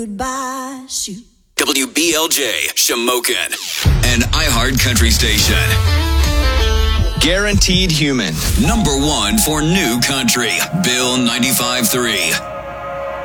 Goodbye, shoot. WBLJ, Shamokin, an iHeart Country station. Guaranteed Human. #1 for new country. Bill 95.3.